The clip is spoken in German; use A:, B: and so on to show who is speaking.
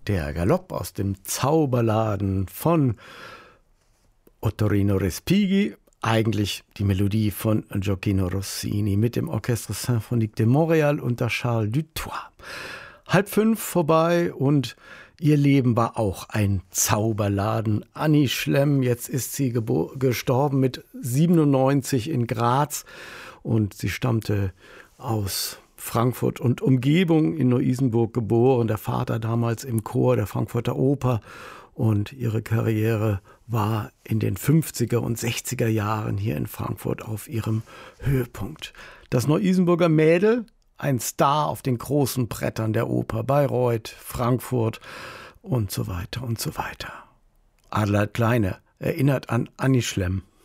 A: Der Galopp aus dem Zauberladen von Ottorino Respighi, eigentlich die Melodie von Gioacchino Rossini mit dem Orchestre Symphonique de Montréal unter Charles Dutoit. 4:30 vorbei und ihr Leben war auch ein Zauberladen. Annie Schlemm, jetzt ist sie gestorben mit 97 in Graz und sie stammte aus Frankfurt und Umgebung, in Neu-Isenburg geboren. Der Vater damals im Chor der Frankfurter Oper und ihre Karriere war in den 50er und 60er Jahren hier in Frankfurt auf ihrem Höhepunkt. Das Neu-Isenburger Mädel, ein Star auf den großen Brettern der Oper, Bayreuth, Frankfurt und so weiter und so weiter. Adelheid Kleine erinnert an Annie Schlemm.